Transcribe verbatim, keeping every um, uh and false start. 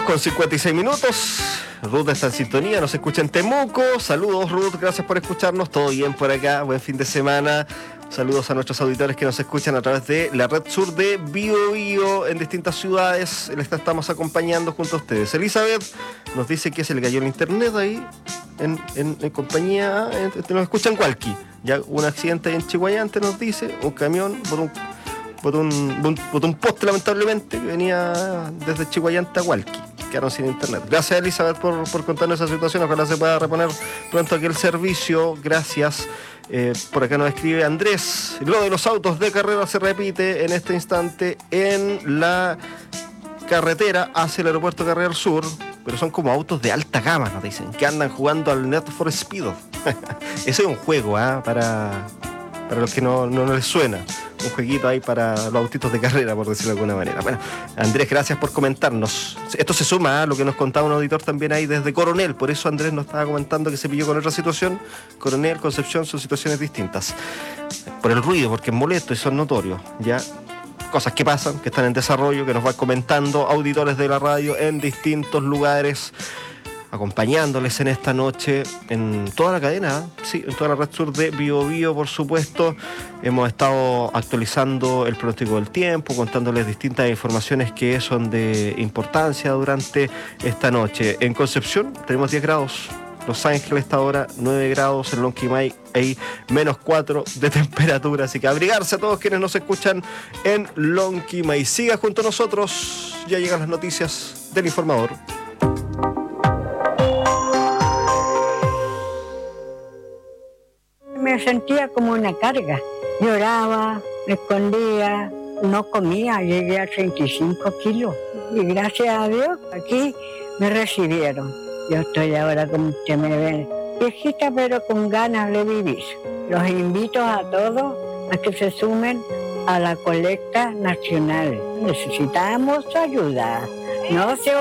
Con cincuenta y seis minutos, Ruth está en sintonía, nos escucha en Temuco. Saludos, Ruth, gracias por escucharnos. Todo bien por acá, buen fin de semana. Saludos a nuestros auditores que nos escuchan a través de la red sur de Bio Bio en distintas ciudades. Les estamos acompañando junto a ustedes. Elizabeth nos dice que se le cayó el internet ahí en, en, en compañía. En, nos escuchan Hualqui. Ya hubo un accidente ahí en Chihuayante, nos dice, un camión por un Por un, un, por un poste, lamentablemente, que venía desde Chihuayante a Hualqui. Quedaron sin internet. Gracias, Elizabeth, por, por contarnos esa situación. Ojalá se pueda reponer pronto aquel servicio. Gracias. Eh, por acá nos escribe Andrés. Lo de los autos de carrera se repite en este instante en la carretera hacia el aeropuerto Carrera del Sur. Pero son como autos de alta gama, nos dicen, que andan jugando al Need for Speed. Ese es un juego, ¿eh? para, para los que no, no, no les suena. Un jueguito ahí para los autitos de carrera, por decirlo de alguna manera. Bueno, Andrés, gracias por comentarnos. Esto se suma a lo que nos contaba un auditor también ahí desde Coronel. Por eso Andrés nos estaba comentando que se pilló con otra situación. Coronel, Concepción son situaciones distintas. Por el ruido, porque es molesto y son notorios. Ya, cosas que pasan, que están en desarrollo, que nos van comentando auditores de la radio en distintos lugares, acompañándoles en esta noche en toda la cadena, sí, en toda la red sur de Bio Bio, por supuesto. Hemos estado actualizando el pronóstico del tiempo, contándoles distintas informaciones que son de importancia durante esta noche. En Concepción tenemos diez grados, Los Ángeles esta hora nueve grados, en Lonquimay hay menos cuatro de temperatura, así que abrigarse a todos quienes nos escuchan en Lonquimay. Siga junto a nosotros, ya llegan las noticias del informador. Me sentía como una carga. Lloraba, me escondía, no comía, llegué a treinta y cinco kilos. Y gracias a Dios, aquí me recibieron. Yo estoy ahora, como usted me ve, viejita, pero con ganas de vivir. Los invito a todos a que se sumen a la colecta nacional. Necesitamos ayuda. No se